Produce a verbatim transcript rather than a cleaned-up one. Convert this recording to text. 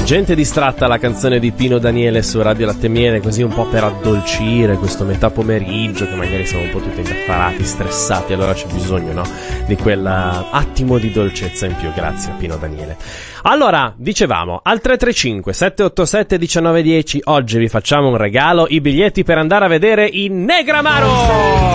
Gente distratta, la canzone di Pino Daniele su Radio Latte e Miele, così un po' per addolcire questo metà pomeriggio che magari siamo un po' tutti indaffarati, stressati, allora c'è bisogno, no? Di quell'attimo di dolcezza in più. Grazie a Pino Daniele. Allora, dicevamo, al tre tre cinque sette otto sette uno nove uno zero oggi vi facciamo un regalo, i biglietti per andare a vedere i Negramaro!